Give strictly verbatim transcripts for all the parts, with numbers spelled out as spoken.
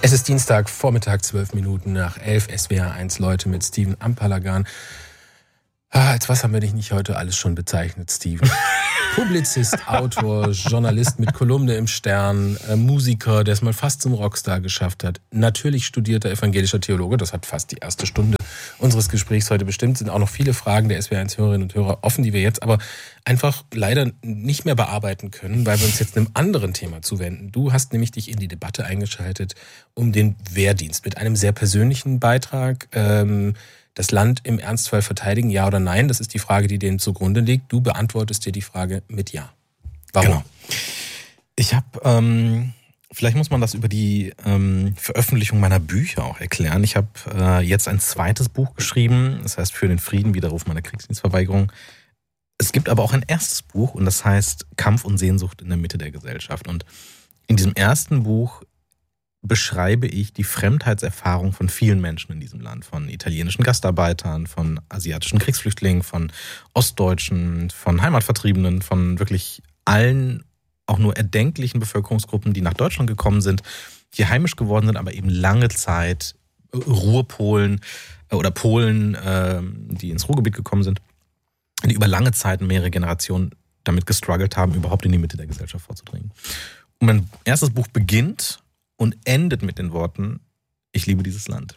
Es ist Dienstag, Vormittag, zwölf Minuten nach elf, S W R eins Leute mit Steven Ampalagan. Ah, als was haben wir dich nicht heute alles schon bezeichnet, Steven? Publizist, Autor, Journalist mit Kolumne im Stern, äh, Musiker, der es mal fast zum Rockstar geschafft hat. Natürlich studierter evangelischer Theologe, das hat fast die erste Stunde unseres Gesprächs heute bestimmt. Sind auch noch viele Fragen der S W R eins Hörerinnen und Hörer offen, die wir jetzt aber einfach leider nicht mehr bearbeiten können, weil wir uns jetzt einem anderen Thema zuwenden. Du hast nämlich dich in die Debatte eingeschaltet um den Wehrdienst mit einem sehr persönlichen Beitrag. Ähm, Das Land im Ernstfall verteidigen, ja oder nein? Das ist die Frage, die dem zugrunde liegt. Du beantwortest dir die Frage mit Ja. Warum? Genau. Ich habe, ähm, vielleicht muss man das über die ähm, Veröffentlichung meiner Bücher auch erklären. Ich habe äh, jetzt ein zweites Buch geschrieben, das heißt Für den Frieden, Widerruf meiner Kriegsdienstverweigerung. Es gibt aber auch ein erstes Buch und das heißt Kampf und Sehnsucht in der Mitte der Gesellschaft. Und in diesem ersten Buch beschreibe ich die Fremdheitserfahrung von vielen Menschen in diesem Land, von italienischen Gastarbeitern, von asiatischen Kriegsflüchtlingen, von Ostdeutschen, von Heimatvertriebenen, von wirklich allen auch nur erdenklichen Bevölkerungsgruppen, die nach Deutschland gekommen sind, hier heimisch geworden sind, aber eben lange Zeit Ruhrpolen oder Polen, die ins Ruhrgebiet gekommen sind, die über lange Zeit, mehrere Generationen damit gestruggelt haben, überhaupt in die Mitte der Gesellschaft vorzudringen. Und mein erstes Buch beginnt und endet mit den Worten, ich liebe dieses Land.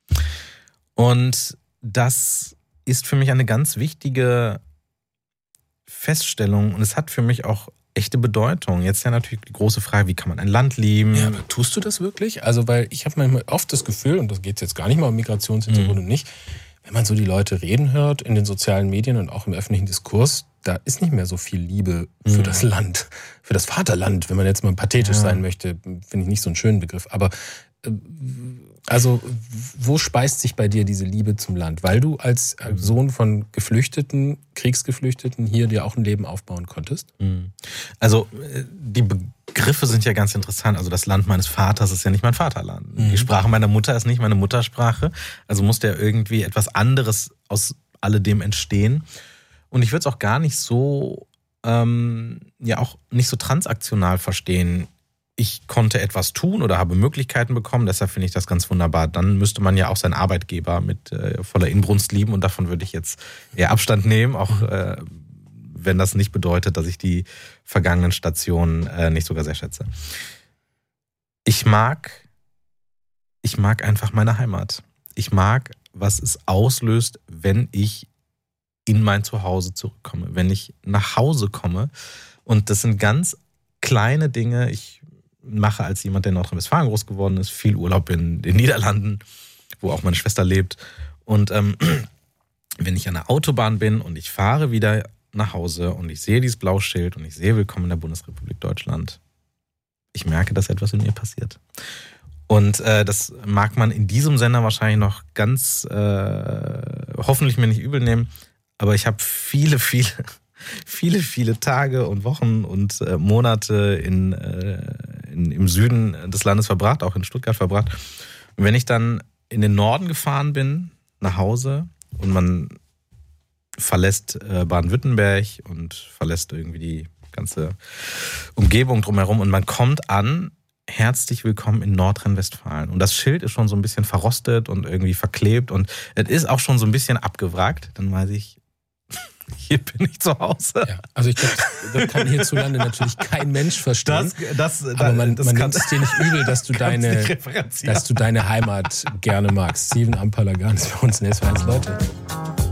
Und das ist für mich eine ganz wichtige Feststellung und es hat für mich auch echte Bedeutung. Jetzt ja natürlich die große Frage, wie kann man ein Land lieben? Ja, aber tust du das wirklich? Also, weil ich habe manchmal oft das Gefühl, und das geht jetzt gar nicht mal um Migrationshintergrund mhm. und nicht, wenn man so die Leute reden hört in den sozialen Medien und auch im öffentlichen Diskurs, da ist nicht mehr so viel Liebe für mhm. das Land, für das Vaterland, wenn man jetzt mal pathetisch ja. sein möchte, finde ich nicht so einen schönen Begriff. Aber äh, also, wo speist sich bei dir diese Liebe zum Land? Weil du als Sohn von Geflüchteten, Kriegsgeflüchteten hier dir auch ein Leben aufbauen konntest? Also, die Begriffe sind ja ganz interessant. Also, das Land meines Vaters ist ja nicht mein Vaterland. Mhm. Die Sprache meiner Mutter ist nicht meine Muttersprache. Also muss ja irgendwie etwas anderes aus alledem entstehen. Und ich würde es auch gar nicht so, ähm, ja auch nicht so transaktional verstehen. Ich konnte etwas tun oder habe Möglichkeiten bekommen, deshalb finde ich das ganz wunderbar. Dann müsste man ja auch seinen Arbeitgeber mit äh, voller Inbrunst lieben und davon würde ich jetzt eher Abstand nehmen, auch äh, wenn das nicht bedeutet, dass ich die vergangenen Stationen äh, nicht sogar sehr schätze. Ich mag, ich mag einfach meine Heimat. Ich mag, was es auslöst, wenn ich in mein Zuhause zurückkomme, wenn ich nach Hause komme. Und das sind ganz kleine Dinge. Ich mache als jemand, der in Nordrhein-Westfalen groß geworden ist, viel Urlaub in den Niederlanden, wo auch meine Schwester lebt. Und ähm, wenn ich an der Autobahn bin und ich fahre wieder nach Hause und ich sehe dieses Blauschild und ich sehe Willkommen in der Bundesrepublik Deutschland, ich merke, dass etwas in mir passiert. Und äh, das mag man in diesem Sender wahrscheinlich noch ganz äh, hoffentlich mir nicht übel nehmen, aber ich habe viele, viele, viele, viele Tage und Wochen und äh, Monate in, äh, in, im Süden des Landes verbracht, auch in Stuttgart verbracht. Und wenn ich dann in den Norden gefahren bin, nach Hause, und man verlässt äh, Baden-Württemberg und verlässt irgendwie die ganze Umgebung drumherum und man kommt an, herzlich willkommen in Nordrhein-Westfalen. Und das Schild ist schon so ein bisschen verrostet und irgendwie verklebt und es ist auch schon so ein bisschen abgewrackt. Dann weiß ich, hier bin ich zu Hause. Ja, also ich glaube, das kann hierzulande natürlich kein Mensch verstehen. Das, das, aber man, das man kann, nimmt es dir nicht übel, dass du, deine, dass du deine Heimat gerne magst. Steven Ampalagan ist bei uns in S W R eins Leute.